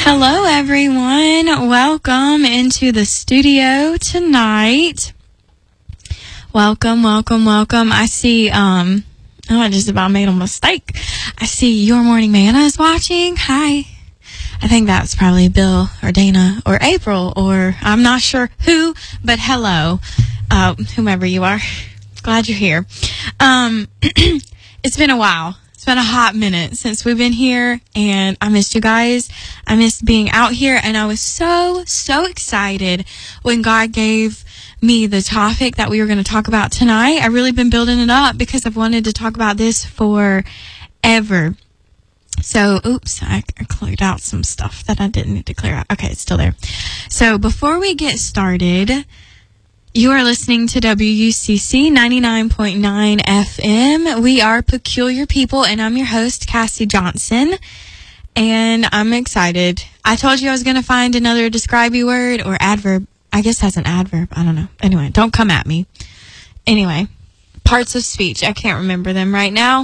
Hello, everyone. Welcome into the studio tonight. Welcome. I see, I just about made a mistake. I see Your Morning Manna is watching. Hi. I think that's probably Bill or Dana or April or I'm not sure who, but hello, whomever you are. Glad you're here. It's been a while. It's been a hot minute since we've been here, and I missed you guys. I missed being out here, and I was so excited when God gave me the topic that we were going to talk about tonight. I've really been building it up because I've wanted to talk about this forever. So, oops, I cleared out some stuff that I didn't need to clear out. Okay, it's still there. So, before we get started, you are listening to WUCC 99.9 FM. We are Peculiar People, and I'm your host, Cassie Johnson. And I'm excited. I told you I was going to find another describe-y word or adverb. I guess that's an adverb. I don't know. Anyway, don't come at me. Anyway, parts of speech. I can't remember them right now.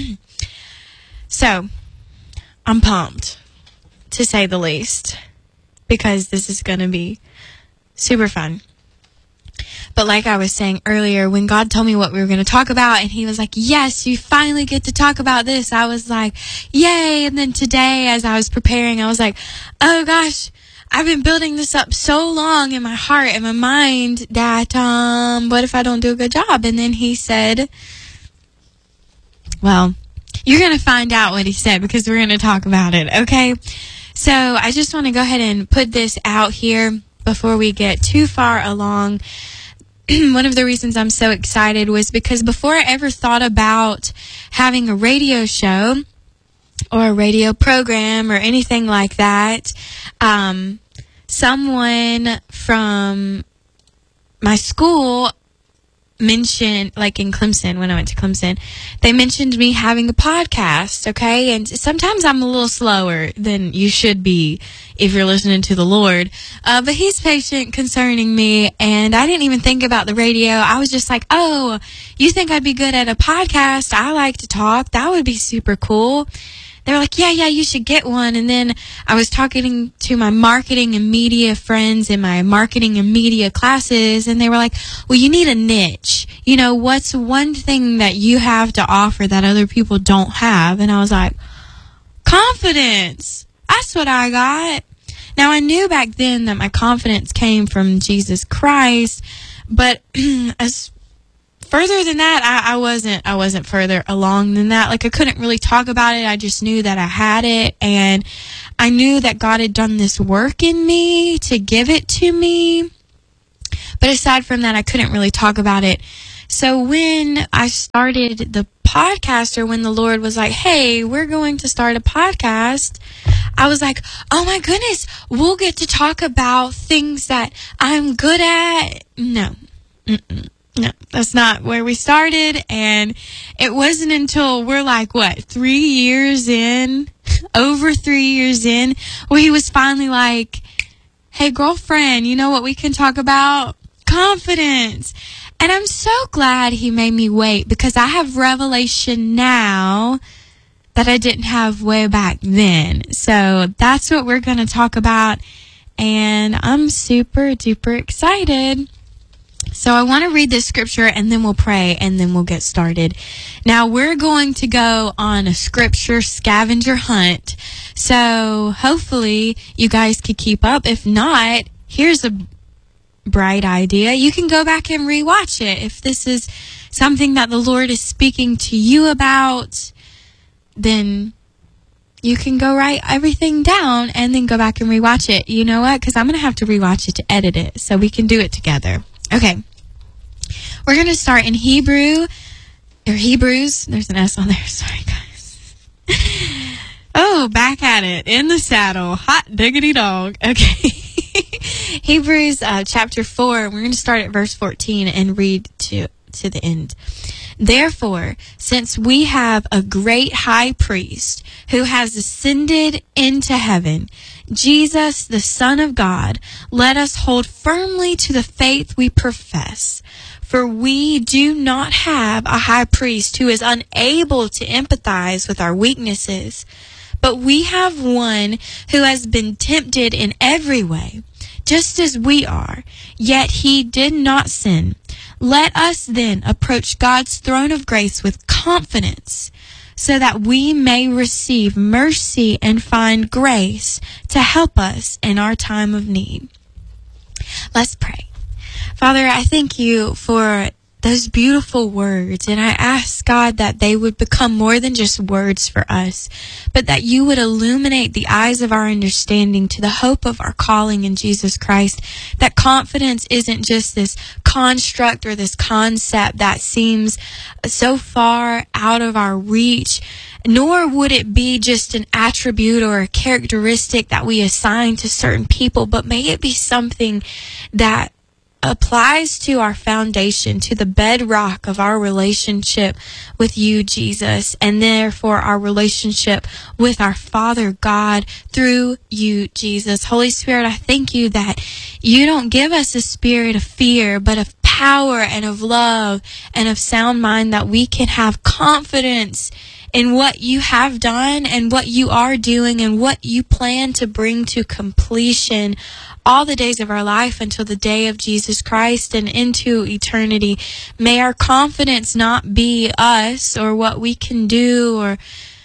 So, I'm pumped, to say the least, because this is going to be super fun. But like I was saying earlier, when God told me what we were going to talk about, and he was like, yes, you finally get to talk about this, I was like, yay. And then today, as I was preparing, I was like, oh gosh, I've been building this up so long in my heart and my mind that, what if I don't do a good job? And then he said, well, you're going to find out what he said because we're going to talk about it, okay? So I just want to go ahead and put this out here before we get too far along. One of the reasons I'm so excited was because before I ever thought about having a radio show or a radio program or anything like that, someone from my school mentioned, like in Clemson, when I went to Clemson, they mentioned me having a podcast, okay? And sometimes I'm a little slower than you should be if you're listening to the Lord. But he's patient concerning me, and I didn't even think about the radio. I was just like, oh, you think I'd be good at a podcast? I like to talk. That would be super cool. They were like, yeah, you should get one. And then I was talking to my marketing and media friends in my marketing and media classes, and they were like, well, you need a niche. You know, what's one thing that you have to offer that other people don't have? And I was like, confidence. That's what I got. Now, I knew back then that my confidence came from Jesus Christ, but as further than that, I wasn't further along than that. Like, I couldn't really talk about it. I just knew that I had it, and I knew that God had done this work in me to give it to me. But aside from that, I couldn't really talk about it. So when I started the podcast, or when the Lord was like, hey, we're going to start a podcast, I was like, oh my goodness, we'll get to talk about things that I'm good at. No, that's not where we started. And it wasn't until we're like, 3 years in, over 3 years in, where he was finally like, hey, girlfriend, you know what we can talk about? Confidence. And I'm so glad he made me wait, because I have revelation now that I didn't have way back then. So that's what we're going to talk about. And I'm super duper excited. So I want to read this scripture, and then we'll pray, and then we'll get started. Now, we're going to go on a scripture scavenger hunt. So hopefully you guys could keep up. If not, here's a bright idea. You can go back and rewatch it. If this is something that the Lord is speaking to you about, then you can go write everything down and then go back and rewatch it. You know what? Because I'm going to have to rewatch it to edit it, so we can do it together. Okay. We're going to start in Hebrews. There's an S on there. Sorry, guys. Oh, back at it. In the saddle. Hot diggity dog. Okay. Hebrews chapter 4. We're going to start at verse 14 and read to the end. Therefore, since we have a great high priest who has ascended into heaven, Jesus, the Son of God, let us hold firmly to the faith we profess. For we do not have a high priest who is unable to empathize with our weaknesses, But we have one who has been tempted in every way, just as we are, yet he did not sin. Let us then approach God's throne of grace with confidence, so that we may receive mercy and find grace to help us in our time of need. Let's pray. Father, I thank you for those beautiful words, and I ask, God, that they would become more than just words for us, but that you would illuminate the eyes of our understanding to the hope of our calling in Jesus Christ, that confidence isn't just this construct or this concept that seems so far out of our reach, nor would it be just an attribute or a characteristic that we assign to certain people, but may it be something that applies to our foundation, to the bedrock of our relationship with you, Jesus, and therefore our relationship with our Father God through you, Jesus. Holy Spirit, I thank you that you don't give us a spirit of fear, but of power and of love and of sound mind, that we can have confidence in what you have done and what you are doing and what you plan to bring to completion all the days of our life until the day of Jesus Christ and into eternity. May our confidence not be us or what we can do or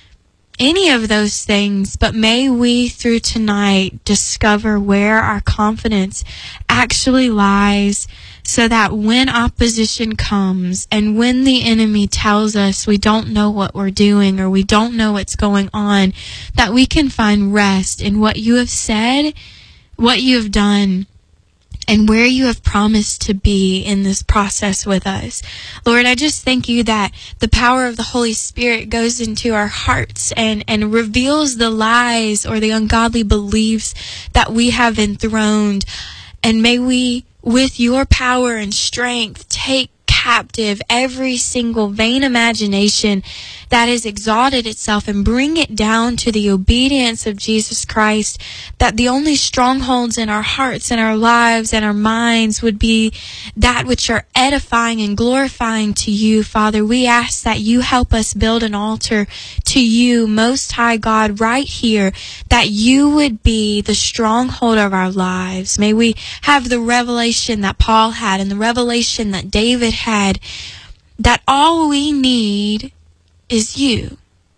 any of those things, but may we through tonight discover where our confidence actually lies, so that when opposition comes and when the enemy tells us we don't know what we're doing or we don't know what's going on, that we can find rest in what you have said, what you have done, and where you have promised to be in this process with us. Lord, I just thank you that the power of the Holy Spirit goes into our hearts and reveals the lies or the ungodly beliefs that we have enthroned. And may we, with your power and strength, take captive every single vain imagination that has exalted itself and bring it down to the obedience of Jesus Christ, that the only strongholds in our hearts and our lives and our minds would be that which are edifying and glorifying to you, Father. We ask that you help us build an altar to you, Most High God, right here, that you would be the stronghold of our lives. May we have the revelation that Paul had and the revelation that David had, that all we need is you.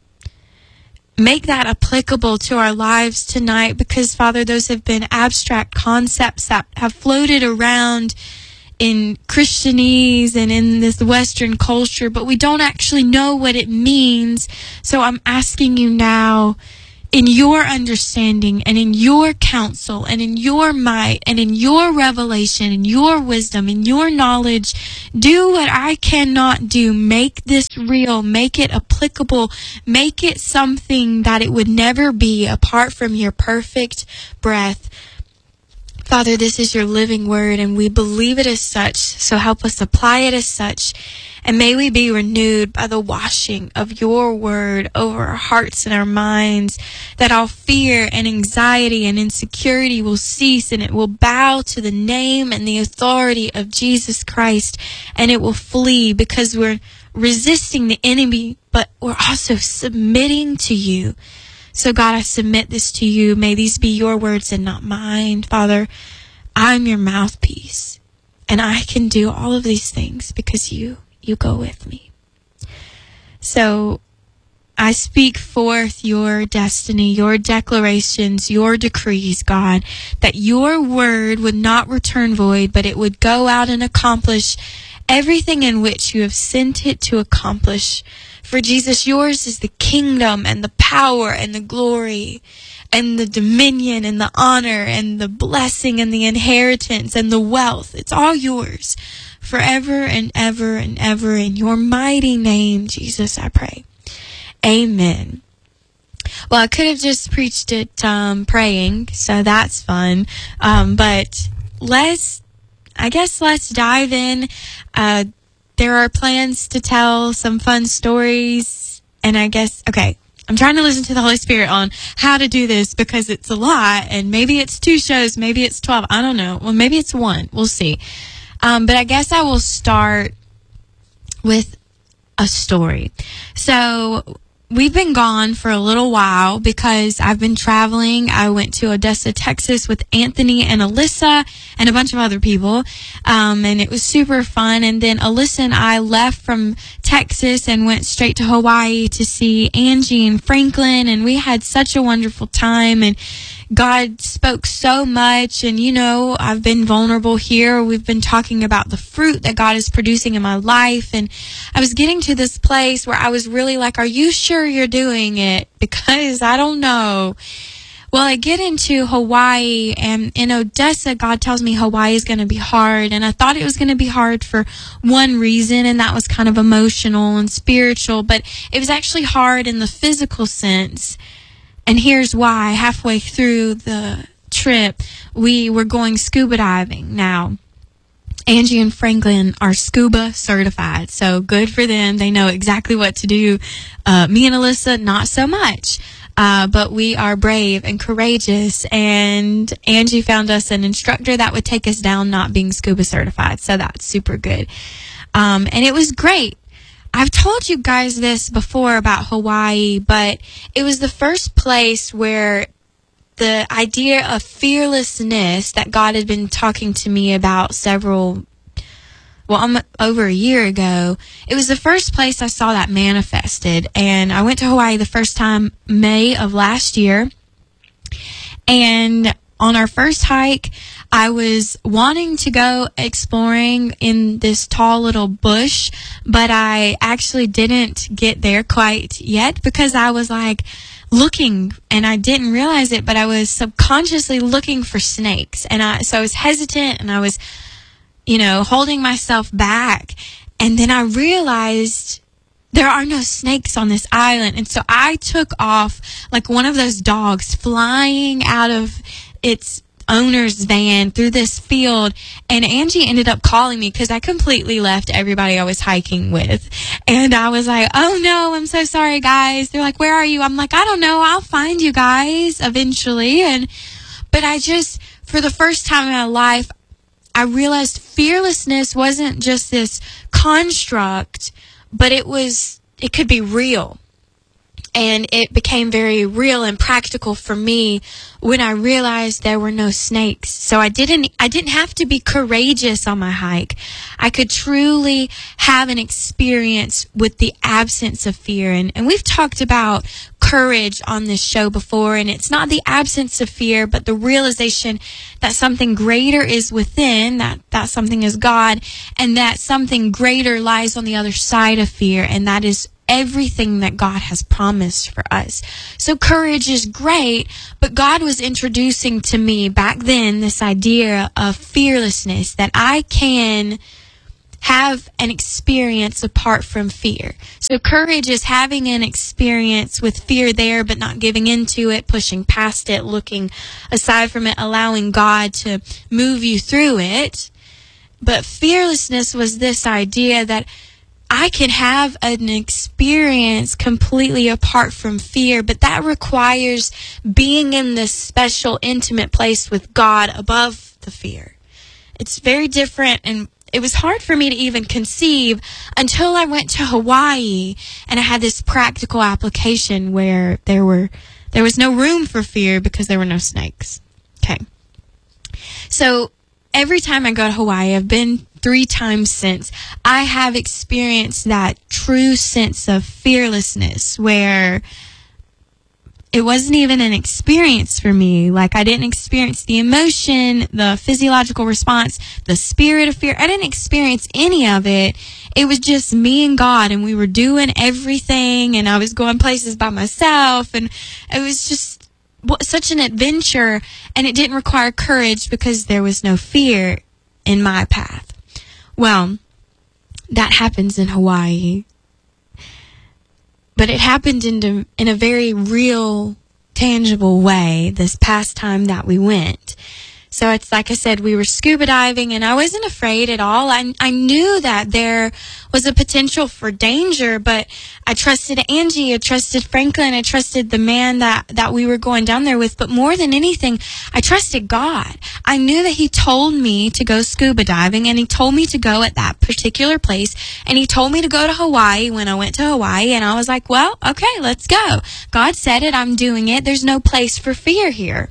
Make that applicable to our lives tonight, because, Father, those have been abstract concepts that have floated around in Christianese and in this Western culture, but we don't actually know what it means. So I'm asking you now, in your understanding and in your counsel and in your might and in your revelation and your wisdom and your knowledge, do what I cannot do. Make this real. Make it applicable. Make it something that it would never be apart from your perfect breath. Father, this is your living word, and we believe it as such, so help us apply it as such. And may we be renewed by the washing of your word over our hearts and our minds, that all fear and anxiety and insecurity will cease, and it will bow to the name and the authority of Jesus Christ, and it will flee, because we're resisting the enemy, but we're also submitting to you. So God, I submit this to you. May these be your words and not mine. Father, I'm your mouthpiece, and I can do all of these things because you go with me. So I speak forth your destiny, your declarations, your decrees, God, that your word would not return void, but it would go out and accomplish everything in which you have sent it to accomplish. For Jesus, yours is the kingdom and the power and the glory and the dominion and the honor and the blessing and the inheritance and the wealth. It's all yours forever and ever and ever. In your mighty name, Jesus, I pray. Amen. Well, I could have just preached it praying, so that's fun. But let's dive in. There are plans to tell some fun stories, and I'm trying to listen to the Holy Spirit on how to do this, because it's a lot, and maybe it's 2 shows, maybe it's 12, I don't know. Well, maybe it's 1, we'll see. But I guess I will start with a story. So we've been gone for a little while because I've been traveling. I went to Odessa, Texas with Anthony and Alyssa and a bunch of other people. And it was super fun. And then Alyssa and I left from Texas and went straight to Hawaii to see Angie and Franklin. And we had such a wonderful time. And God spoke so much. And, I've been vulnerable here. We've been talking about the fruit that God is producing in my life. And I was getting to this place where I was really like, are you sure you're doing it? Because I don't know. Well, I get into Hawaii, and in Odessa, God tells me Hawaii is going to be hard. And I thought it was going to be hard for one reason, and that was kind of emotional and spiritual. But it was actually hard in the physical sense. And here's why. Halfway through the trip, we were going scuba diving. Now, Angie and Franklin are scuba certified, so good for them. They know exactly what to do. Me and Alyssa, not so much. But we are brave and courageous, and Angie found us an instructor that would take us down not being scuba certified, so that's super good. And it was great. I've told you guys this before about Hawaii, but it was the first place where the idea of fearlessness that God had been talking to me about over a year ago, it was the first place I saw that manifested. And I went to Hawaii the first time May of last year. And on our first hike, I was wanting to go exploring in this tall little bush, but I actually didn't get there quite yet because I was looking, and I didn't realize it, but I was subconsciously looking for snakes. And so I was hesitant, and I was, holding myself back. And then I realized there are no snakes on this island. And so I took off like one of those dogs flying out of its owner's van through this field. And Angie ended up calling me because I completely left everybody I was hiking with. And I was like, oh no, I'm so sorry, guys. They're like, where are you? I'm like, I don't know. I'll find you guys eventually. But for the first time in my life, I realized fearlessness wasn't just this construct, but it could be real. And it became very real and practical for me when I realized there were no snakes. So I didn't have to be courageous on my hike. I could truly have an experience with the absence of fear. And we've talked about courage on this show before, and it's not the absence of fear, but the realization that something greater is within, that something is God, and that something greater lies on the other side of fear, and that is everything that God has promised for us. So courage is great, but God was introducing to me back then this idea of fearlessness, that I can have an experience apart from fear. So courage is having an experience with fear there, but not giving into it, pushing past it, looking aside from it, allowing God to move you through it. But fearlessness was this idea that I can have an experience completely apart from fear, but that requires being in this special, intimate place with God above the fear. It's very different, and it was hard for me to even conceive until I went to Hawaii and I had this practical application where there was no room for fear because there were no snakes. Okay. So every time I go to Hawaii, I've been 3 times since, I have experienced that true sense of fearlessness where it wasn't even an experience for me. Like, I didn't experience the emotion, the physiological response, the spirit of fear. I didn't experience any of it. It was just me and God, and we were doing everything, and I was going places by myself, and it was just such an adventure, and it didn't require courage because there was no fear in my path. Well, that happens in Hawaii. But it happened in a very real, tangible way this past time that we went. So it's like I said, we were scuba diving, and I wasn't afraid at all. I knew that there was a potential for danger, but I trusted Angie, I trusted Franklin, I trusted the man that we were going down there with. But more than anything, I trusted God. I knew that he told me to go scuba diving, and he told me to go at that particular place, and he told me to go to Hawaii when I went to Hawaii, and I was like, well, okay, let's go. God said it, I'm doing it. There's no place for fear here.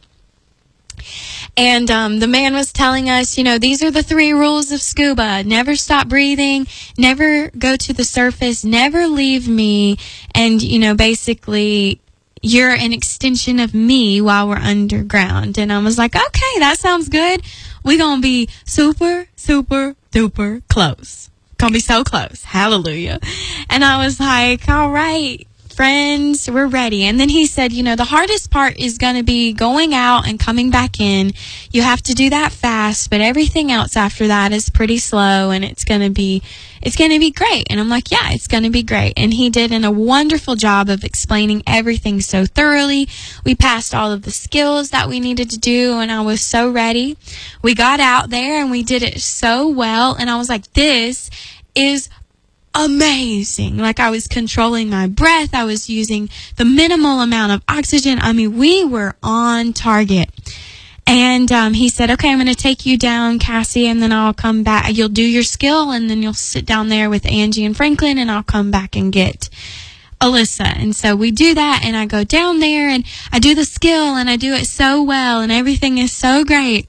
And the man was telling us, these are the 3 rules of scuba. Never stop breathing, never go to the surface, never leave me, and, basically, you're an extension of me while we're underground. And I was like, okay, that sounds good. We're going to be super, super, duper close. Going to be so close. Hallelujah. And I was like, all right, friends, we're ready. And then he said, the hardest part is going to be going out and coming back in. You have to do that fast, but everything else after that is pretty slow, and it's going to be great. And I'm like, yeah, it's going to be great. And he did a wonderful job of explaining everything so thoroughly. We passed all of the skills that we needed to do, and I was so ready. We got out there and we did it so well, and I was like, this is amazing. Like, I was controlling my breath. I was using the minimal amount of oxygen. I mean, we were on target. And he said, okay, I'm going to take you down, Cassie, and then I'll come back. You'll do your skill, and then you'll sit down there with Angie and Franklin, and I'll come back and get Alyssa. And so we do that, and I go down there, and I do the skill, and I do it so well, and everything is so great.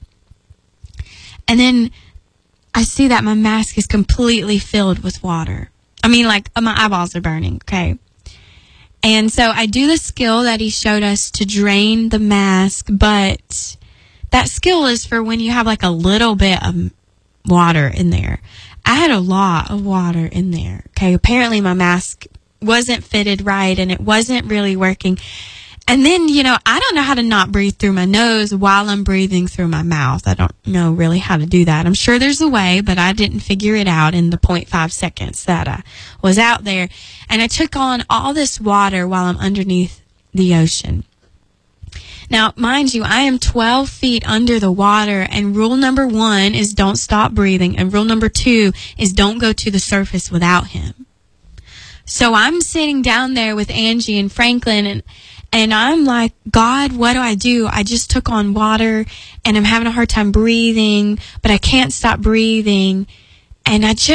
And then I see that my mask is completely filled with water. I mean, like, my eyeballs are burning, okay? And so I do the skill that he showed us to drain the mask, but that skill is for when you have like a little bit of water in there. I had a lot of water in there, okay? Apparently my mask wasn't fitted right, and it wasn't really working. And then, I don't know how to not breathe through my nose while I'm breathing through my mouth. I don't know really how to do that. I'm sure there's a way, but I didn't figure it out in the 0.5 seconds that I was out there. And I took on all this water while I'm underneath the ocean. Now, mind you, I am 12 feet under the water, and rule number 1 is don't stop breathing, and rule number 2 is don't go to the surface without him. So I'm sitting down there with Angie and Franklin, and I'm like, God, what do? I just took on water, and I'm having a hard time breathing, but I can't stop breathing. And I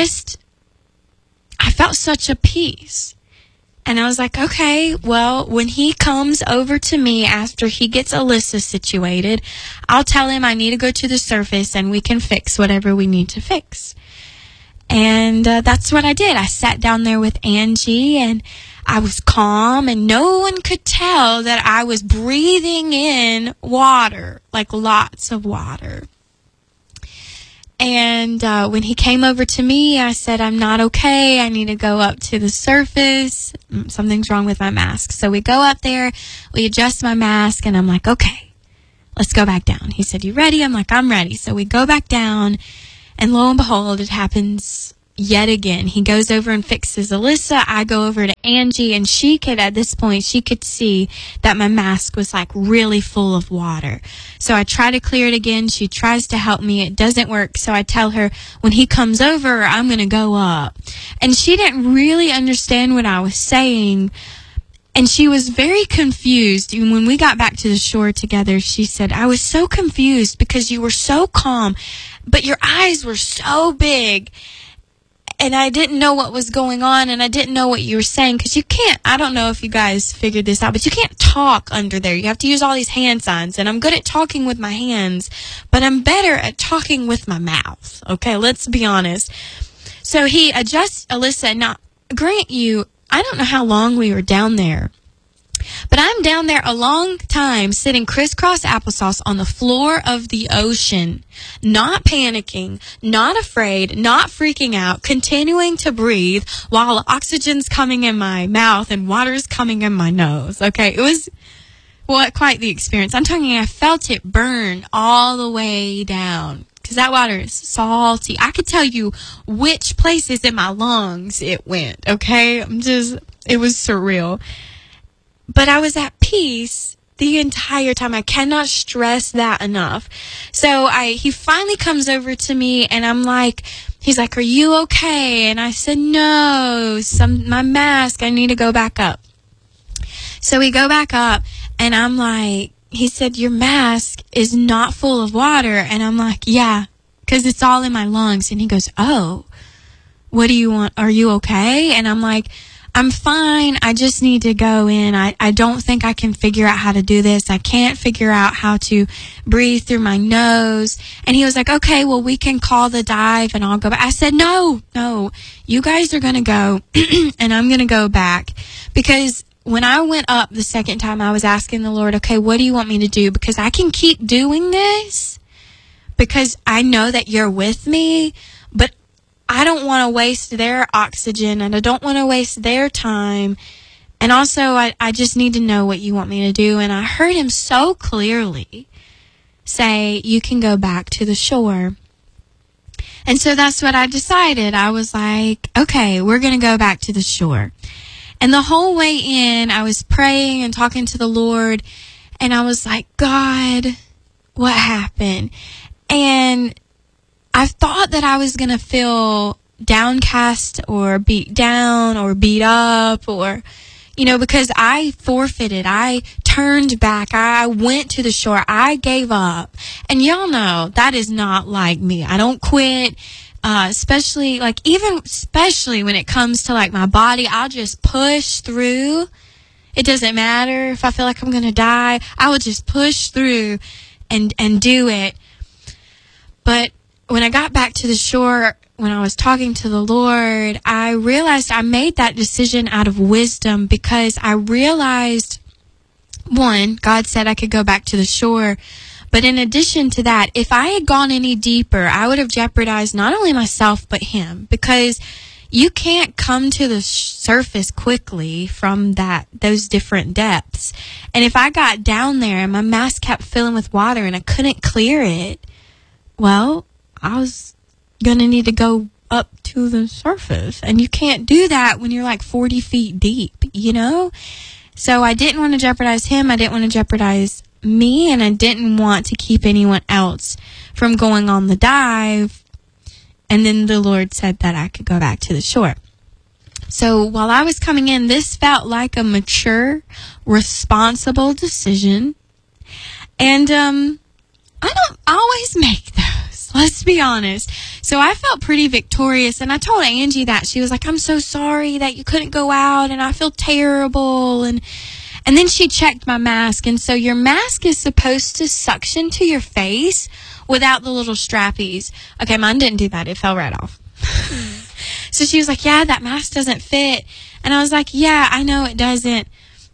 felt such a peace. And I was like, okay, well, when he comes over to me after he gets Alyssa situated, I'll tell him I need to go to the surface, and we can fix whatever we need to fix. And that's what I did. I sat down there with Angie, and I was calm, and no one could tell that I was breathing in water, like lots of water. And when he came over to me, I said, I'm not okay. I need to go up to the surface. Something's wrong with my mask. So we go up there, we adjust my mask, and I'm like, okay, let's go back down. He said, you ready? I'm like, I'm ready. So we go back down, and lo and behold, it happens yet again. He goes over and fixes Alyssa. I go over to Angie, and at this point, she could see that my mask was like really full of water. So I try to clear it again. She tries to help me. It doesn't work. So I tell her, when he comes over, I'm going to go up. And she didn't really understand what I was saying. And she was very confused. And when we got back to the shore together, she said, I was so confused because you were so calm, but your eyes were so big. And I didn't know what was going on, and I didn't know what you were saying, because you can't, I don't know if you guys figured this out, but you can't talk under there. You have to use all these hand signs, and I'm good at talking with my hands, but I'm better at talking with my mouth. Okay, let's be honest. So he adjusts Alyssa. Now, grant you, I don't know how long we were down there, but I'm down there a long time sitting crisscross applesauce on the floor of the ocean, not panicking, not afraid, not freaking out, continuing to breathe while oxygen's coming in my mouth and water's coming in my nose. Okay, it was quite the experience. I'm talking, I felt it burn all the way down because that water is salty. I could tell you which places in my lungs it went. Okay, it was surreal. But I was at peace the entire time. I cannot stress that enough. So he finally comes over to me, and I'm like, he's like, are you okay? And I said, no, my mask, I need to go back up. So we go back up, and I'm like, he said, your mask is not full of water. And I'm like, yeah, because it's all in my lungs. And he goes, oh, what do you want? Are you okay? And I'm like, I'm fine. I just need to go in. I don't think I can figure out how to do this. I can't figure out how to breathe through my nose. And he was like, okay, well, we can call the dive and I'll go back. I said, no, you guys are going to go and I'm going to go back. Because when I went up the second time, I was asking the Lord, okay, what do you want me to do? Because I can keep doing this because I know that you're with me, but I don't want to waste their oxygen and I don't want to waste their time. And also, I just need to know what you want me to do. And I heard him so clearly say, you can go back to the shore. And so that's what I decided. I was like, okay, we're going to go back to the shore. And the whole way in, I was praying and talking to the Lord. And I was like, God, what happened? And I thought that I was going to feel downcast or beat down or beat up or, because I forfeited. I turned back. I went to the shore. I gave up. And y'all know that is not like me. I don't quit. Especially when it comes to like my body, I'll just push through. It doesn't matter if I feel like I'm going to die. I will just push through and do it. But when I got back to the shore, when I was talking to the Lord, I realized I made that decision out of wisdom because I realized, one, God said I could go back to the shore. But in addition to that, if I had gone any deeper, I would have jeopardized not only myself, but him. Because you can't come to the surface quickly from those different depths. And if I got down there and my mask kept filling with water and I couldn't clear it, well, I was going to need to go up to the surface. And you can't do that when you're like 40 feet deep, So I didn't want to jeopardize him. I didn't want to jeopardize me. And I didn't want to keep anyone else from going on the dive. And then the Lord said that I could go back to the shore. So while I was coming in, this felt like a mature, responsible decision. And I don't always make those. Let's be honest. So I felt pretty victorious, and I told Angie that. She was like, I'm so sorry that you couldn't go out, and I feel terrible. And then she checked my mask, and so your mask is supposed to suction to your face without the little strappies. Okay, mine didn't do that. It fell right off. So she was like, yeah, that mask doesn't fit. And I was like, yeah, I know it doesn't.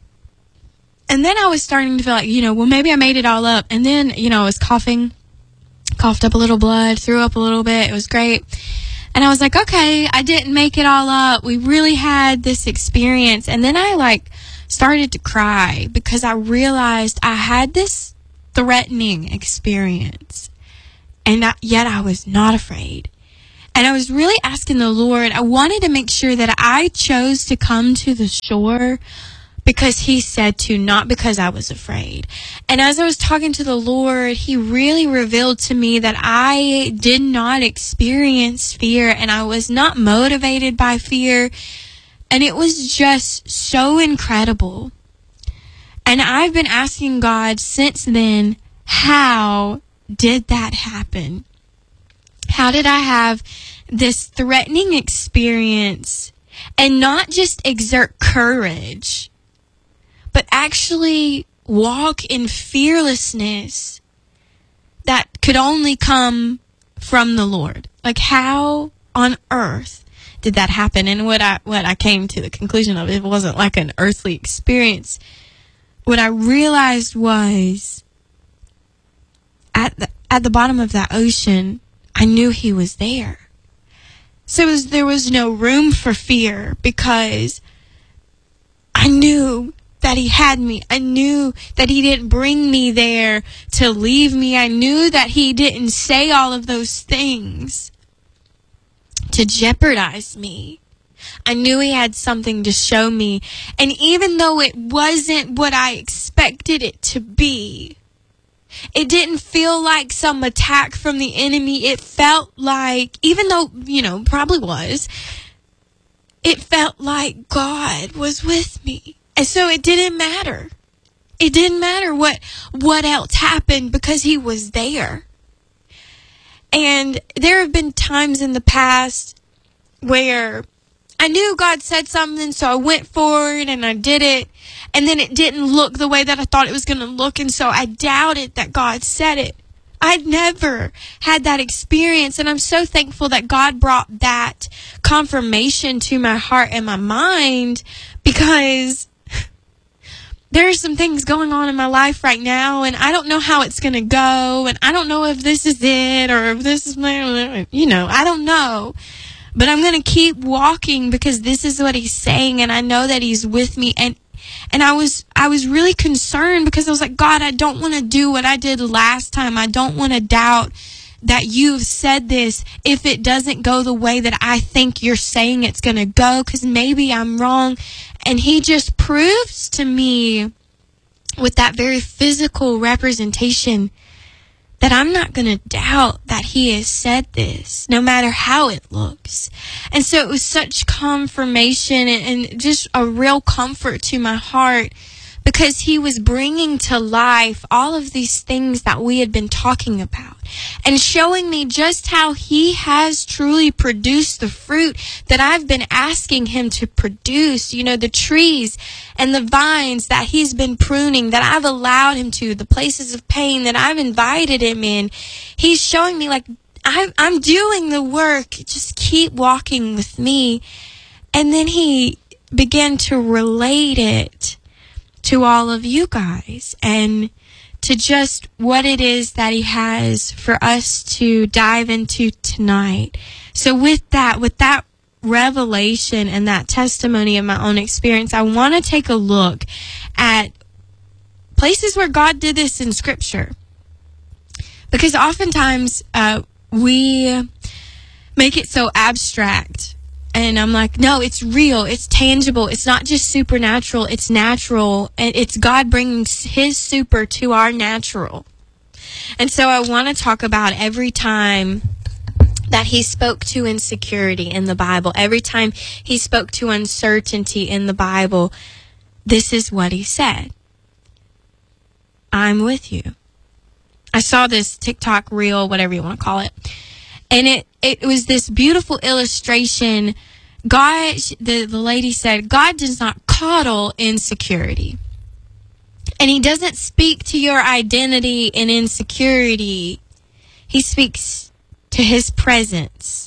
And then I was starting to feel like, well, maybe I made it all up. And then, I was coughed up a little blood, threw up a little bit. It was great. And I was like, okay, I didn't make it all up. We really had this experience. And then I started to cry because I realized I had this threatening experience. And yet I was not afraid. And I was really asking the Lord, I wanted to make sure that I chose to come to the shore because he said to, not because I was afraid. And as I was talking to the Lord, he really revealed to me that I did not experience fear and I was not motivated by fear. And it was just so incredible. And I've been asking God since then, how did that happen? How did I have this threatening experience and not just exert courage, but actually walk in fearlessness that could only come from the Lord? Like, how on earth did that happen? And what I came to the conclusion of, it wasn't like an earthly experience. What I realized was at the bottom of that ocean, I knew he was there. So there was no room for fear because I knew that he had me. I knew that he didn't bring me there to leave me. I knew that he didn't say all of those things to jeopardize me. I knew he had something to show me. And even though it wasn't what I expected it to be, it didn't feel like some attack from the enemy. It felt like, even though, probably was, it felt like God was with me. And so it didn't matter. It didn't matter what else happened, because he was there. And there have been times in the past where I knew God said something, so I went forward and I did it. And then it didn't look the way that I thought it was going to look. And so I doubted that God said it. I'd never had that experience. And I'm so thankful that God brought that confirmation to my heart and my mind, because there are some things going on in my life right now, and I don't know how it's going to go, and I don't know if this is it, or if this is I don't know. But I'm going to keep walking, because this is what he's saying, and I know that he's with me. And I was really concerned, because I was like, God, I don't want to do what I did last time. I don't want to doubt that you've said this if it doesn't go the way that I think you're saying it's going to go, because maybe I'm wrong. And he just proves to me with that very physical representation that I'm not going to doubt that he has said this, no matter how it looks. And so it was such confirmation and just a real comfort to my heart, because he was bringing to life all of these things that we had been talking about, and showing me just how he has truly produced the fruit that I've been asking him to produce. The trees and the vines that he's been pruning, that I've allowed him to, the places of pain that I've invited him in. He's showing me, like, I'm doing the work. Just keep walking with me. And then he began to relate it to all of you guys, and to just what it is that he has for us to dive into tonight. So with that revelation and that testimony of my own experience, I want to take a look at places where God did this in Scripture. Because oftentimes we make it so abstract. And I'm like, no, it's real. It's tangible. It's not just supernatural. It's natural. And it's God bringing his super to our natural. And so I want to talk about every time that he spoke to insecurity in the Bible. Every time he spoke to uncertainty in the Bible, this is what he said. I'm with you. I saw this TikTok reel, whatever you want to call it. And it was this beautiful illustration. God, the lady said, God does not coddle insecurity. And he doesn't speak to your identity in insecurity. He speaks to his presence.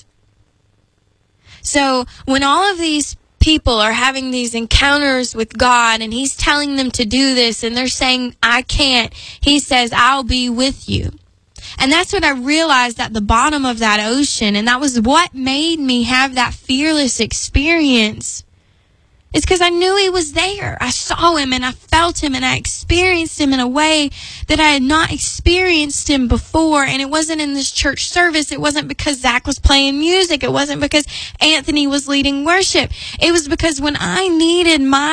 So when all of these people are having these encounters with God, and he's telling them to do this, and they're saying, I can't, he says, I'll be with you. And that's what I realized at the bottom of that ocean. And that was what made me have that fearless experience. It's because I knew he was there. I saw him and I felt him and I experienced him in a way that I had not experienced him before. And it wasn't in this church service. It wasn't because Zach was playing music. It wasn't because Anthony was leading worship. It was because when I needed my